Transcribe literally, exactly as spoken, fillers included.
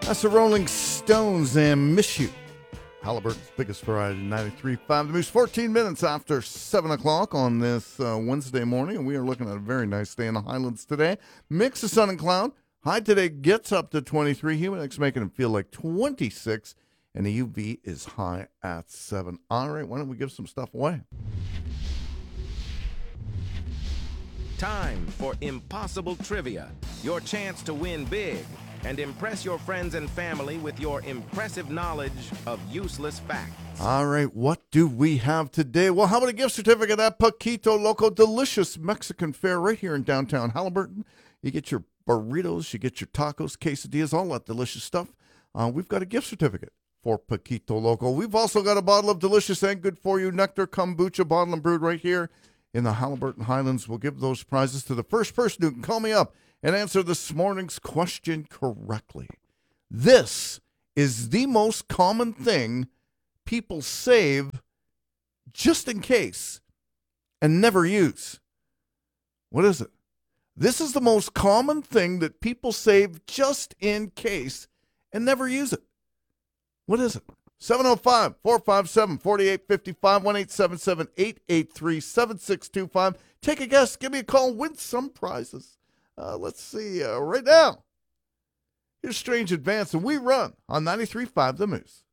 That's the Rolling Stones and Miss You. Halliburton's biggest variety, ninety-three point five. The Moose, fourteen minutes after seven o'clock on this uh, Wednesday morning, and we are looking at a very nice day in the Highlands today. Mix of sun and cloud. High today gets up to twenty-three. Humidix making it feel like twenty-six, and the U V is high at seven. All right, why don't we give some stuff away? Time for Impossible Trivia, your chance to win big and impress your friends and family with your impressive knowledge of useless facts. All right, what do we have today? Well, how about a gift certificate at Paquito Loco? Delicious Mexican fare right here in downtown Halliburton. You get your burritos, you get your tacos, quesadillas, all that delicious stuff. Uh, we've got a gift certificate for Paquito Loco. We've also got a bottle of delicious and good-for-you Nectar Kombucha, bottled and brewed right here in the Halliburton Highlands. We'll give those prizes to the first person who can call me up and answer this morning's question correctly. This is the most common thing people save just in case and never use. What is it? This is the most common thing that people save just in case and never use it. What is it? seven oh five, four five seven, four eight five five, one eight seven seven, eight eight three, seven six two five. Take a guess. Give me a call. Win some prizes. Uh, let's see. Uh, right now, here's Strange Advance, and we run on ninety-three point five The Moose.